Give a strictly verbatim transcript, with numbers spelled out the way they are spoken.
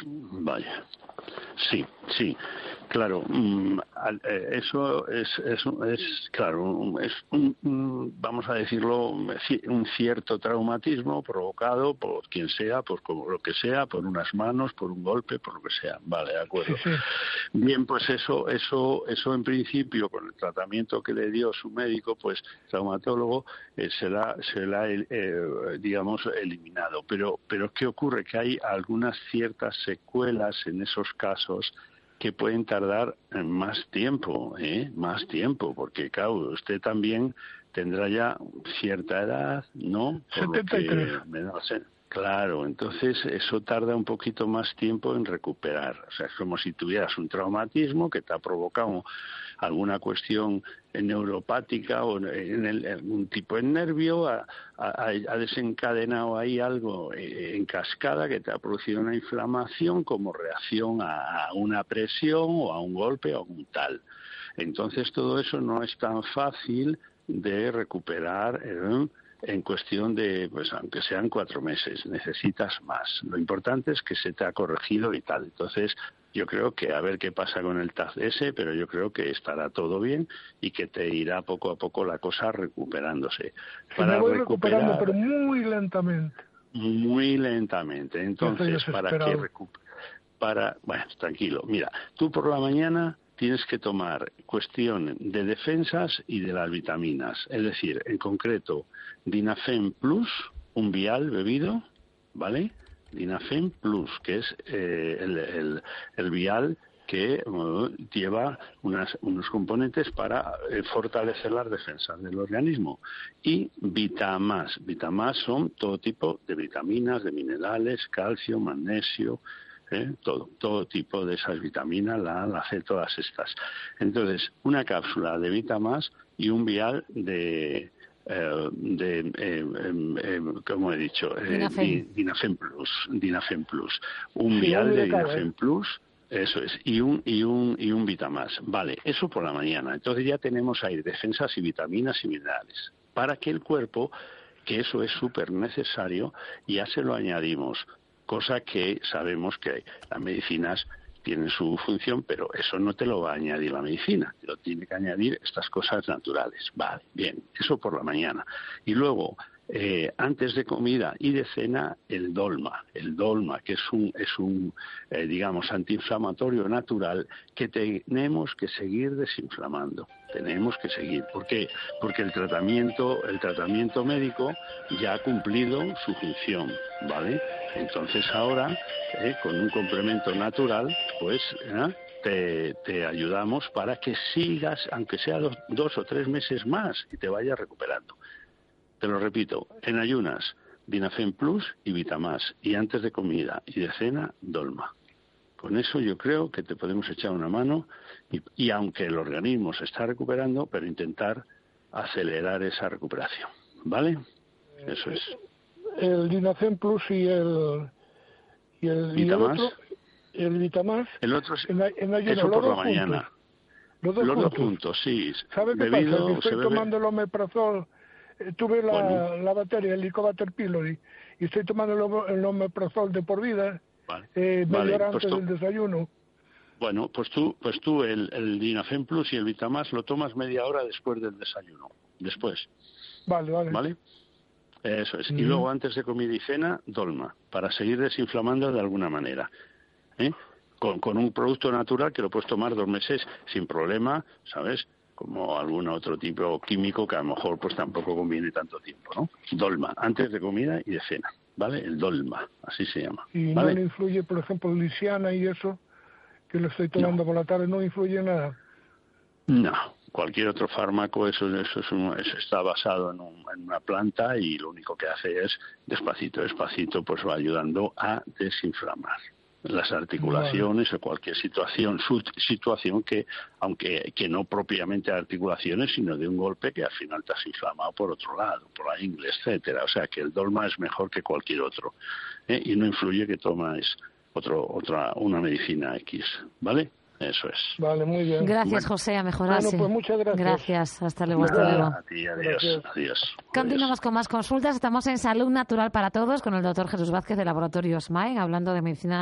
Vaya. Sí, sí, claro, eso es, es, es claro, es un, un, vamos a decirlo, un cierto traumatismo provocado por quien sea, por como lo que sea, por unas manos, por un golpe, por lo que sea. Vale, de acuerdo. Sí, sí. Bien, pues eso, eso, eso en principio, con el tratamiento que le dio su médico, pues traumatólogo, eh, será, será eh, digamos, eliminado. Pero, pero ¿qué ocurre? Que hay algunas ciertas secuelas en esos casos que pueden tardar más tiempo, ¿eh? Más tiempo, porque claro, usted también tendrá ya cierta edad, ¿no? Por setenta y tres. Lo que me da, claro, entonces eso tarda un poquito más tiempo en recuperar. O sea, es como si tuvieras un traumatismo que te ha provocado alguna cuestión neuropática o en el, algún tipo de nervio, ha, ha, ha desencadenado ahí algo en cascada que te ha producido una inflamación como reacción a, a una presión o a un golpe o un tal. Entonces todo eso no es tan fácil de recuperar ¿eh? En cuestión de, pues aunque sean cuatro meses, necesitas más. Lo importante es que se te ha corregido y tal. Entonces, yo creo que a ver qué pasa con el T A Z ese, pero yo creo que estará todo bien y que te irá poco a poco la cosa recuperándose. Sí, para me voy recuperar, recuperando, pero muy lentamente. Muy lentamente. Entonces, para que recupere, para, bueno, tranquilo. Mira, tú por la mañana tienes que tomar cuestión de defensas y de las vitaminas. Es decir, en concreto, Dinafen Plus, un vial bebido, ¿vale? Dinafen Plus, que es eh, el, el, el vial que uh, lleva unas, unos componentes para eh, fortalecer las defensas del organismo. Y Vitamás. Vitamás son todo tipo de vitaminas, de minerales, calcio, magnesio, ¿Eh? todo, todo tipo de esas vitaminas, la A, la C, todas estas. Entonces, una cápsula de Vitamás y un vial de, eh, de eh, eh, como he dicho, eh, Dinafen. Dinafen Plus, Dinafen Plus, un sí, vial de cara, Dinafen ¿eh? Plus. Eso es, y un y un y un Vitamás. Vale, eso por la mañana. Entonces ya tenemos ahí defensas y vitaminas y minerales. Para que el cuerpo, que eso es súper necesario, ya se lo añadimos. Cosa que sabemos que las medicinas tienen su función, pero eso no te lo va a añadir la medicina, te lo tiene que añadir estas cosas naturales. Vale, bien, eso por la mañana. Y luego, eh, antes de comida y de cena, el dolma. El dolma, que es un, es un eh, digamos, antiinflamatorio natural que tenemos que seguir desinflamando. Tenemos que seguir. ¿Por qué? Porque el tratamiento, el tratamiento médico ya ha cumplido su función, ¿vale? Entonces ahora, eh, con un complemento natural, pues ¿eh? te, te ayudamos para que sigas, aunque sea dos, dos o tres meses más, y te vayas recuperando. Te lo repito, en ayunas, Dinafen Plus y Vitamás, y antes de comida y de cena, Dolma. Con eso yo creo que te podemos echar una mano y, y aunque el organismo se está recuperando, pero intentar acelerar esa recuperación, ¿vale? Eso es. El Dinafen Plus y el y el, y el otro, el Vitamás, el otro es, en, en ayuno, eso por la mañana. Juntos. Los dos los juntos. dos juntos, sí. ¿Sabe qué Bebido, pasa? Que estoy bebe... tomando el omeprazol, eh, tuve la, bueno. la batería, el Helicobacter pylori, y estoy tomando el, el omeprazol de por vida, vale. eh, media vale, hora pues antes tú... del desayuno. Bueno, pues tú, pues tú el, el Dinafen Plus y el Vitamás lo tomas media hora después del desayuno. Después. Vale, vale. ¿Vale? Eso es. Mm. Y luego antes de comida y cena, Dolma, para seguir desinflamando de alguna manera. ¿Eh? Con, con un producto natural que lo puedes tomar dos meses sin problema, ¿sabes? Como algún otro tipo químico que a lo mejor pues tampoco conviene tanto tiempo, ¿no? Dolma, antes de comida y de cena, ¿vale? El Dolma, así se llama. Y ¿vale? no le influye, por ejemplo, lisiana y eso, que lo estoy tomando no. por la tarde, no influye nada. No, cualquier otro fármaco, eso, eso, es un, eso está basado en, un, en una planta y lo único que hace es, despacito, despacito, pues va ayudando a desinflamar las articulaciones vale. o cualquier situación, su, situación que, aunque que no propiamente articulaciones, sino de un golpe que al final te has inflamado por otro lado, por la ingle, etcétera. O sea que el Dolma es mejor que cualquier otro, ¿eh? Y no influye que tomes otro, otra, una medicina X, ¿vale? Eso es. Vale, muy bien. Gracias, bueno. José, a mejorarse. Bueno, pues muchas gracias. Gracias, hasta luego, hasta Nada, luego. A ti, adiós, Gracias. adiós. Continuamos adiós. con más consultas. Estamos en Salud Natural para Todos con el doctor Jesús Vázquez de Laboratorios M A E, hablando de medicina